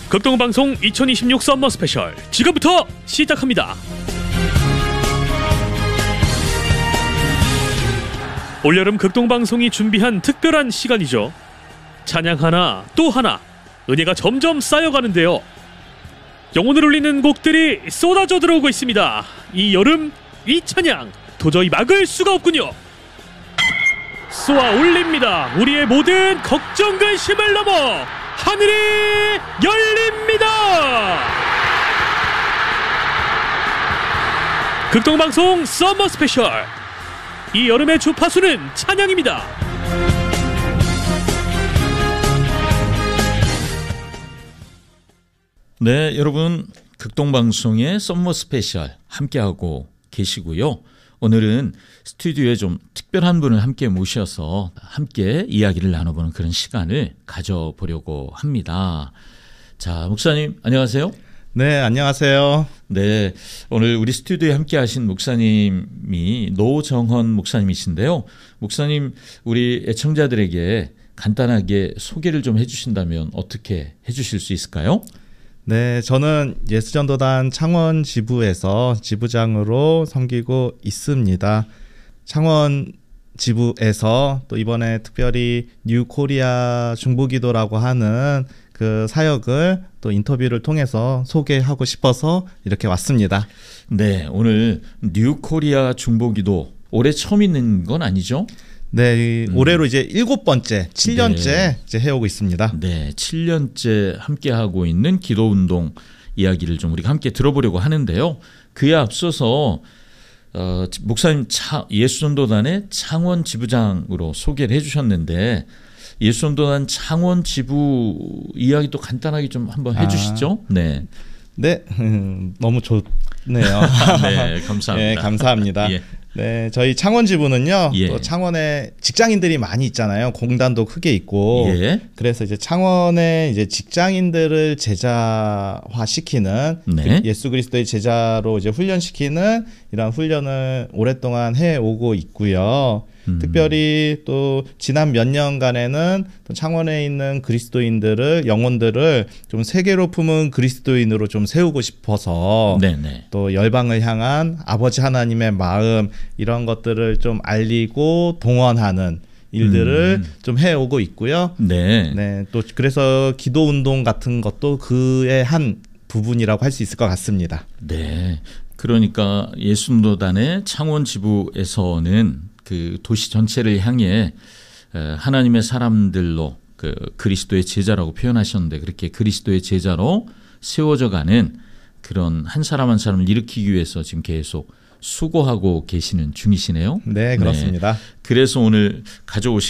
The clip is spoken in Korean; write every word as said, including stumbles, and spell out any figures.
극동방송 이천이십육 썸머 스페셜 지금부터 시작합니다. 올여름 극동방송이 준비한 특별한 시간이죠. 찬양 하나 또 하나 은혜가 점점 쌓여가는데요. 영혼을 울리는 곡들이 쏟아져 들어오고 있습니다. 이 여름 이 찬양 도저히 막을 수가 없군요. 쏘아 올립니다. 우리의 모든 걱정 근심을 넘어 하늘이 열립니다. 극동방송 썸머 스페셜, 이 여름의 주파수는 찬양입니다. 네, 여러분 극동방송의 썸머 스페셜 함께하고 계시고요. 오늘은 스튜디오에 좀 특별한 분을 함께 모셔서 함께 이야기를 나눠보는 그런 시간을 가져보려고 합니다. 자, 목사님 안녕하세요. 네, 안녕하세요. 네, 오늘 우리 스튜디오에 함께 하신 목사님이 노정헌 목사님이신데요. 목사님, 우리 애청자들에게 간단하게 소개를 좀 해주신다면 어떻게 해주실 수 있을까요? 네, 저는 예수전도단 창원 지부에서 지부장으로 섬기고 있습니다. 창원 지부에서 또 이번에 특별히 뉴 코리아 중보기도라고 하는 그 사역을 또 인터뷰를 통해서 소개하고 싶어서 이렇게 왔습니다. 네, 오늘 뉴 코리아 중보기도 올해 처음 있는 건 아니죠? 네, 음. 올해로 이제 일곱 번째, 칠 년째 네. 이제 해오고 있습니다. 네, 칠 년째 함께하고 있는 기도운동 이야기를 좀 우리가 함께 들어보려고 하는데요. 그에 앞서서 어, 목사님 차, 예수전도단의 창원 지부장으로 소개를 해주셨는데 예수전도단 창원 지부 이야기도 간단하게 좀 한번 해주시죠. 아, 네, 네, 음, 너무 좋네요. 네, 감사합니다. 네, 감사합니다. 예. 네, 저희 창원 지부는요. 예. 또 창원에 직장인들이 많이 있잖아요. 공단도 크게 있고. 예. 그래서 이제 창원에 이제 직장인들을 제자화시키는 네. 예수 그리스도의 제자로 이제 훈련시키는 이런 훈련을 오랫동안 해 오고 있고요. 음. 특별히 또 지난 몇 년간에는 또 창원에 있는 그리스도인들을 영혼들을 좀 세계로 품은 그리스도인으로 좀 세우고 싶어서 네네. 또 열방을 향한 아버지 하나님의 마음 이런 것들을 좀 알리고 동원하는 일들을 음. 좀 해오고 있고요. 네. 네, 또 그래서 기도 운동 같은 것도 그의 한 부분이라고 할 수 있을 것 같습니다. 네. 그러니까 예수전도단의 창원 지부에서는 그 도시 전체를 향해 하나님의 사람들로 그 그리스도의 제자라고 표현하셨는데 그렇게 그리스도의 제자로 세워져 가는 그런 한 사람 한 사람을 일으키기 위해서 지금 계속 수고하고 계시는 중이시네요. 네, 그렇습니다. 네. 그래서 오늘 가져오신